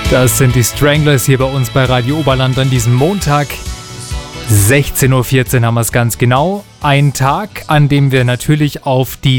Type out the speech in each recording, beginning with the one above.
Das sind die Stranglers hier bei uns bei Radio Oberland an diesem Montag. 16.14 Uhr haben wir es ganz genau. Ein Tag, an dem wir natürlich auf die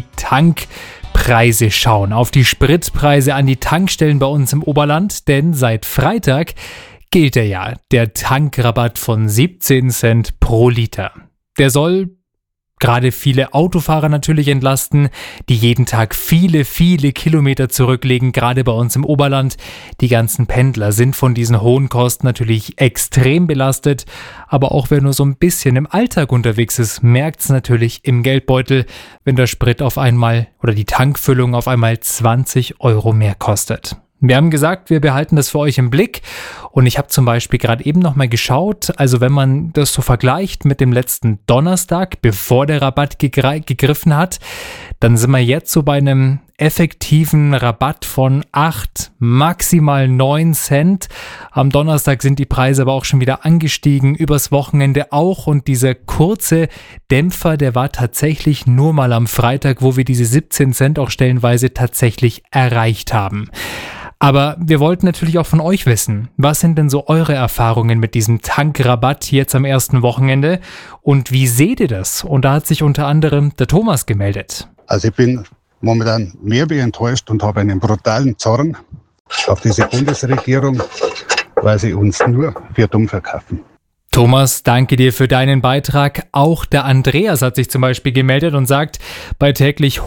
Tankpreise schauen, auf die Spritpreise an die Tankstellen bei uns im Oberland. Denn seit Freitag gilt der Tankrabatt von 17 Cent pro Liter. Der soll gerade viele Autofahrer natürlich entlasten, die jeden Tag viele Kilometer zurücklegen, gerade bei uns im Oberland. Die ganzen Pendler sind von diesen hohen Kosten natürlich extrem belastet, aber auch wer nur so ein bisschen im Alltag unterwegs ist, merkt es natürlich im Geldbeutel, wenn der Sprit auf einmal oder die Tankfüllung auf einmal 20 Euro mehr kostet. Wir haben gesagt, wir behalten das für euch im Blick und ich habe zum Beispiel gerade eben nochmal geschaut, also wenn man das so vergleicht mit dem letzten Donnerstag, bevor der Rabatt gegriffen hat, dann sind wir jetzt so bei einem effektiven Rabatt von 8, maximal 9 Cent. Am Donnerstag sind die Preise aber auch schon wieder angestiegen, übers Wochenende auch und dieser kurze Dämpfer, der war tatsächlich nur mal am Freitag, wo wir diese 17 Cent auch stellenweise tatsächlich erreicht haben. Aber wir wollten natürlich auch von euch wissen, was sind denn so eure Erfahrungen mit diesem Tankrabatt jetzt am ersten Wochenende und wie seht ihr das? Und da hat sich unter anderem der Thomas gemeldet. Also ich bin momentan mehr wie enttäuscht und habe einen brutalen Zorn auf diese Bundesregierung, weil sie uns nur für dumm verkaufen. Thomas, danke dir für deinen Beitrag. Auch der Andreas hat sich zum Beispiel gemeldet und sagt, bei täglich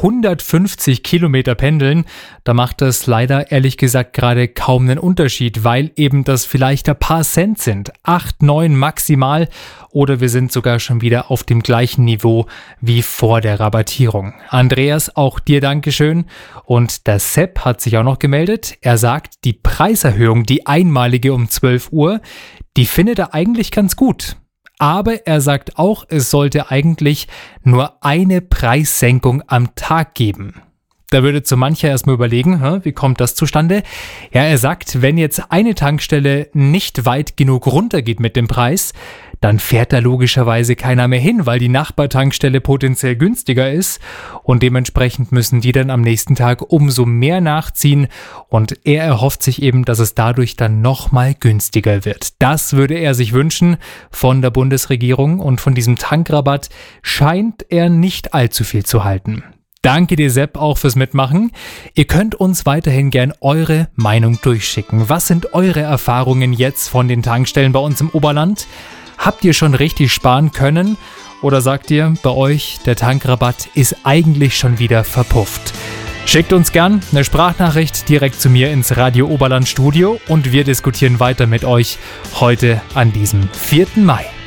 150 Kilometer pendeln, da macht das leider ehrlich gesagt gerade kaum einen Unterschied, weil eben das vielleicht ein paar Cent sind. 8, 9 maximal oder wir sind sogar schon wieder auf dem gleichen Niveau wie vor der Rabattierung. Andreas, auch dir Dankeschön. Und der Sepp hat sich auch noch gemeldet. Er sagt, die Preiserhöhung, die einmalige um 12 Uhr, die findet er eigentlich ganz gut. Aber er sagt auch, es sollte eigentlich nur eine Preissenkung am Tag geben. Da würde zu mancher erstmal überlegen, wie kommt das zustande? Ja, er sagt, wenn jetzt eine Tankstelle nicht weit genug runtergeht mit dem Preis, dann fährt da logischerweise keiner mehr hin, weil die Nachbartankstelle potenziell günstiger ist und dementsprechend müssen die dann am nächsten Tag umso mehr nachziehen und er erhofft sich eben, dass es dadurch dann nochmal günstiger wird. Das würde er sich wünschen von der Bundesregierung und von diesem Tankrabatt scheint er nicht allzu viel zu halten. Danke dir, Sepp, auch fürs Mitmachen. Ihr könnt uns weiterhin gern eure Meinung durchschicken. Was sind eure Erfahrungen jetzt von den Tankstellen bei uns im Oberland? Habt ihr schon richtig sparen können? Oder sagt ihr, bei euch, der Tankrabatt ist eigentlich schon wieder verpufft? Schickt uns gern eine Sprachnachricht direkt zu mir ins Radio Oberland Studio und wir diskutieren weiter mit euch heute an diesem 4. Mai.